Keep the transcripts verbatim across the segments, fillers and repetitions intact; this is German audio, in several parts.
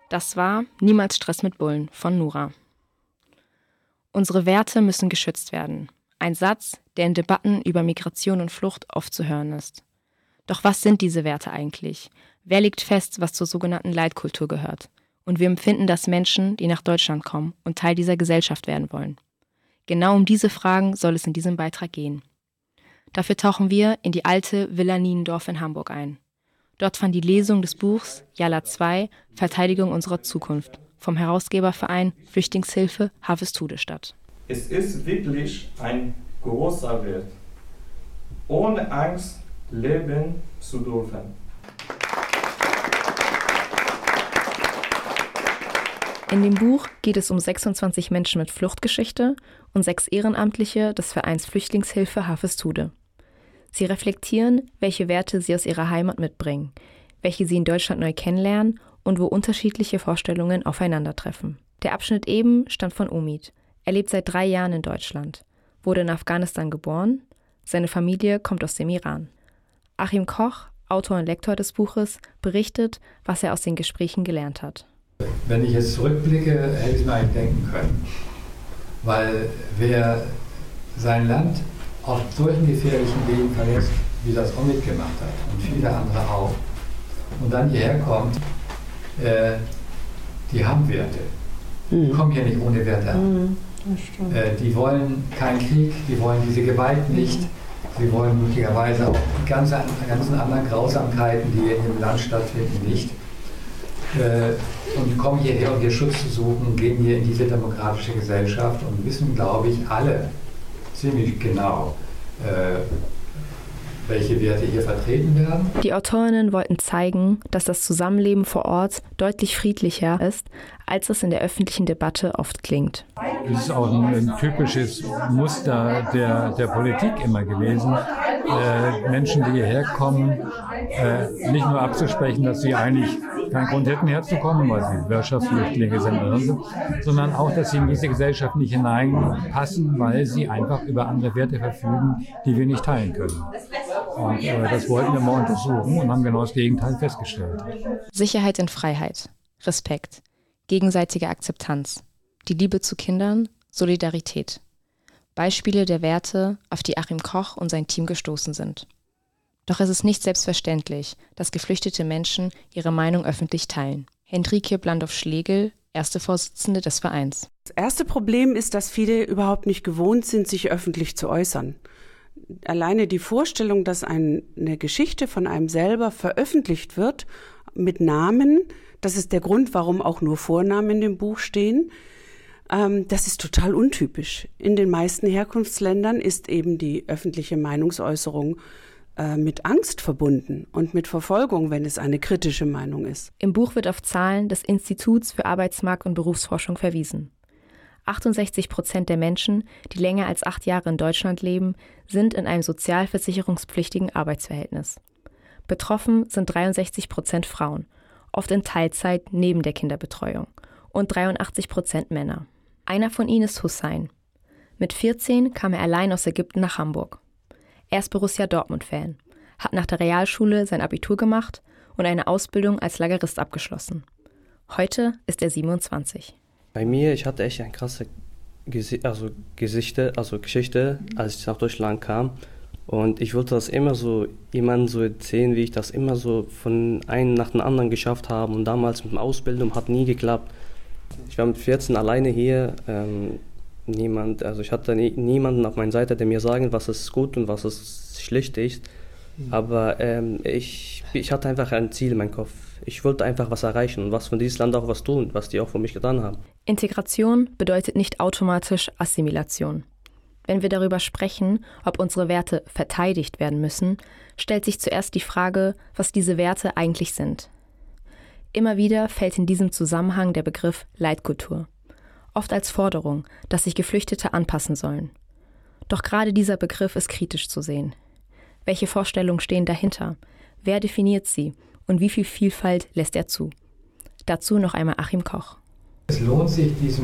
Das war Niemals Stress mit Bullen von Nura. Unsere Werte müssen geschützt werden. Ein Satz, der in Debatten über Migration und Flucht oft zu hören ist. Doch was sind diese Werte eigentlich? Wer legt fest, was zur sogenannten Leitkultur gehört? Und wie empfinden das Menschen, die nach Deutschland kommen und Teil dieser Gesellschaft werden wollen? Genau um diese Fragen soll es in diesem Beitrag gehen. Dafür tauchen wir in die alte Villa Niendorf in Hamburg ein. Dort fand die Lesung des Buchs Yala zwei, Verteidigung unserer Zukunft, vom Herausgeberverein Flüchtlingshilfe Harvestude statt. Es ist wirklich ein großer Wert, ohne Angst leben zu dürfen. In dem Buch geht es um sechsundzwanzig Menschen mit Fluchtgeschichte und sechs Ehrenamtliche des Vereins Flüchtlingshilfe Harvestude. Sie reflektieren, welche Werte sie aus ihrer Heimat mitbringen, welche sie in Deutschland neu kennenlernen und wo unterschiedliche Vorstellungen aufeinandertreffen. Der Abschnitt eben stammt von Omid. Er lebt seit drei Jahren in Deutschland, wurde in Afghanistan geboren, seine Familie kommt aus dem Iran. Achim Koch, Autor und Lektor des Buches, berichtet, was er aus den Gesprächen gelernt hat. Wenn ich jetzt zurückblicke, hätte ich es mir eigentlich denken können. Weil wer sein Land auf solchen gefährlichen Wegen verlässt, wie das Omid gemacht hat und viele andere auch, und dann hierher kommt, äh, die haben Werte. Die mhm. kommen hier nicht ohne Werte an. Mhm, äh, die wollen keinen Krieg, die wollen diese Gewalt nicht, sie wollen möglicherweise auch die ganzen, ganzen anderen Grausamkeiten, die in dem Land stattfinden, nicht. Äh, und kommen hierher, um hier Schutz zu suchen, gehen hier in diese demokratische Gesellschaft und wissen, glaube ich, alle ziemlich genau, äh, welche Werte hier vertreten werden. Die Autorinnen wollten zeigen, dass das Zusammenleben vor Ort deutlich friedlicher ist, als es in der öffentlichen Debatte oft klingt. Es ist auch ein, ein typisches Muster der, der Politik immer gewesen, äh, Menschen, die hierher kommen, äh, nicht nur abzusprechen, dass sie eigentlich keinen Grund hätten herzukommen, weil sie Wirtschaftsflüchtlinge sind oder so, sondern auch, dass sie in diese Gesellschaft nicht hineinpassen, weil sie einfach über andere Werte verfügen, die wir nicht teilen können. Und äh, das wollten wir mal untersuchen und haben genau das Gegenteil festgestellt. Sicherheit in Freiheit, Respekt, gegenseitige Akzeptanz, die Liebe zu Kindern, Solidarität. Beispiele der Werte, auf die Achim Koch und sein Team gestoßen sind. Doch es ist nicht selbstverständlich, dass geflüchtete Menschen ihre Meinung öffentlich teilen. Hendrike Blandorf-Schlegel, erste Vorsitzende des Vereins. Das erste Problem ist, dass viele überhaupt nicht gewohnt sind, sich öffentlich zu äußern. Alleine die Vorstellung, dass ein, eine Geschichte von einem selber veröffentlicht wird mit Namen, das ist der Grund, warum auch nur Vornamen in dem Buch stehen, ähm, das ist total untypisch. In den meisten Herkunftsländern ist eben die öffentliche Meinungsäußerung äh, mit Angst verbunden und mit Verfolgung, wenn es eine kritische Meinung ist. Im Buch wird auf Zahlen des Instituts für Arbeitsmarkt- und Berufsforschung verwiesen. achtundsechzig Prozent der Menschen, die länger als acht Jahre in Deutschland leben, sind in einem sozialversicherungspflichtigen Arbeitsverhältnis. Betroffen sind dreiundsechzig Prozent Frauen, oft in Teilzeit neben der Kinderbetreuung, und dreiundachtzig Prozent Männer. Einer von ihnen ist Hussein. Mit vierzehn kam er allein aus Ägypten nach Hamburg. Er ist Borussia Dortmund-Fan, hat nach der Realschule sein Abitur gemacht und eine Ausbildung als Lagerist abgeschlossen. Heute ist er siebenundzwanzig. Bei mir, ich hatte echt eine krasse Gesi- also Gesichte, also Geschichte, als ich nach Deutschland kam. Und ich wollte das immer so jemandem so erzählen, wie ich das immer so von einem nach dem anderen geschafft habe. Und damals mit der Ausbildung hat nie geklappt. Ich war mit vierzehn alleine hier. Ähm, niemand, also ich hatte nie, niemanden auf meiner Seite, der mir sagen, was ist gut und was ist schlecht ist. Mhm. Aber ähm, ich, ich hatte einfach ein Ziel in meinem Kopf. Ich wollte einfach was erreichen und was von diesem Land auch was tun, was die auch für mich getan haben. Integration bedeutet nicht automatisch Assimilation. Wenn wir darüber sprechen, ob unsere Werte verteidigt werden müssen, stellt sich zuerst die Frage, was diese Werte eigentlich sind. Immer wieder fällt in diesem Zusammenhang der Begriff Leitkultur, oft als Forderung, dass sich Geflüchtete anpassen sollen. Doch gerade dieser Begriff ist kritisch zu sehen. Welche Vorstellungen stehen dahinter? Wer definiert sie? Und wie viel Vielfalt lässt er zu? Dazu noch einmal Achim Koch. Es lohnt sich, diesem,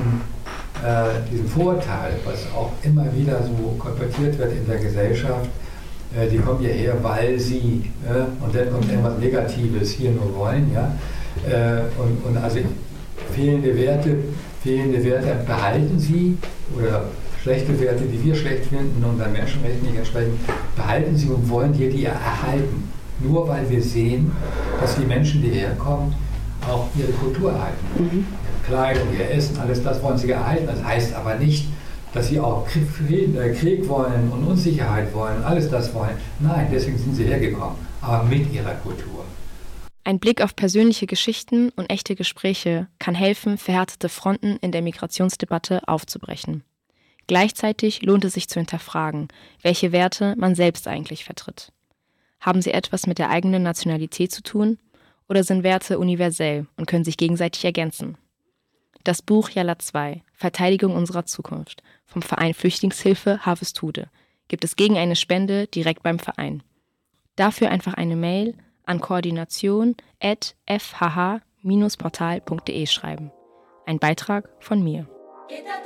äh, diesem Vorurteil, was auch immer wieder so kolportiert wird in der Gesellschaft, äh, die kommen hierher, weil sie, äh, und dann kommt irgendwas Negatives, hier nur wollen. Ja? Äh, und, und also fehlende Werte, fehlende Werte behalten sie oder schlechte Werte, die wir schlecht finden, unseren Menschenrechten nicht entsprechen, behalten sie und wollen hier die erhalten. Nur weil wir sehen, dass die Menschen, die herkommen, auch ihre Kultur erhalten. Mhm. Ihre Kleidung, ihr Essen, alles das wollen sie erhalten. Das heißt aber nicht, dass sie auch Krieg, Krieg wollen und Unsicherheit wollen, alles das wollen. Nein, deswegen sind sie hergekommen, aber mit ihrer Kultur. Ein Blick auf persönliche Geschichten und echte Gespräche kann helfen, verhärtete Fronten in der Migrationsdebatte aufzubrechen. Gleichzeitig lohnt es sich zu hinterfragen, welche Werte man selbst eigentlich vertritt. Haben sie etwas mit der eigenen Nationalität zu tun oder sind Werte universell und können sich gegenseitig ergänzen? Das Buch Yalla zwei, Verteidigung unserer Zukunft, vom Verein Flüchtlingshilfe Harvestude, gibt es gegen eine Spende direkt beim Verein. Dafür einfach eine Mail an koordination at f h h dash portal punkt d e schreiben. Ein Beitrag von mir.